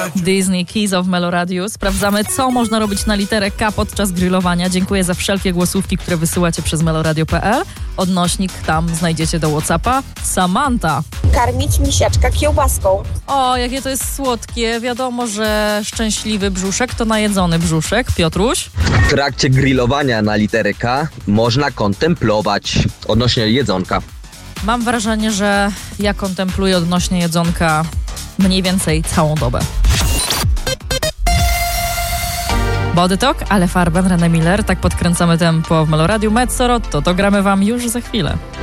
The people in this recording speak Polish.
Disney Keys of Meloradio. Sprawdzamy, co można robić na literę K podczas grillowania. Dziękuję za wszelkie głosówki, które wysyłacie przez meloradio.pl. Odnośnik tam znajdziecie do WhatsAppa. Samantha. Karmić misiaczka kiełbaską. O, jakie to jest słodkie. Wiadomo, że szczęśliwy brzuszek to najedzony brzuszek. Piotruś? W trakcie grillowania na literę K można kontemplować odnośnie jedzonka. Mam wrażenie, że ja kontempluję odnośnie jedzonka mniej więcej całą dobę. Body Talk, ale Farben, René Miller. Tak podkręcamy tempo w Meloradiu. Mezzo Rotto, to gramy wam już za chwilę.